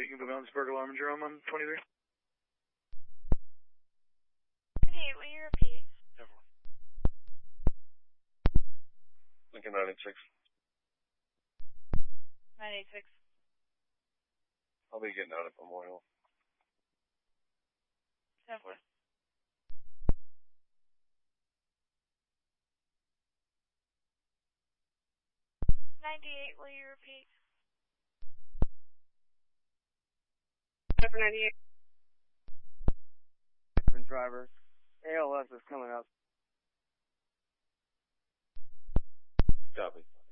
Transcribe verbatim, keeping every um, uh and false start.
you can put me on Spark Alarm and Jerome on twenty-three. ninety-eight, will you repeat? Lincoln nine eighty-six. nine eighty-six. I'll be getting out at Memorial. ten four. ninety-eight, will you repeat? Seven ninety-eight. Driver. A L S is coming up. Copy.